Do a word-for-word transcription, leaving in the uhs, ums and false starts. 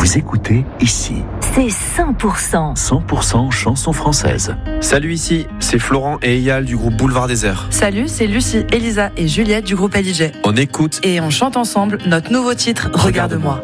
Vous écoutez ici. C'est cent pour cent. cent pour cent chanson française. Salut, ici, c'est Florent et Eyal du groupe Boulevard Désert. Salut, c'est Lucie, Elisa et Juliette du groupe L I J. On écoute Et on chante ensemble notre nouveau titre, Regarde-moi.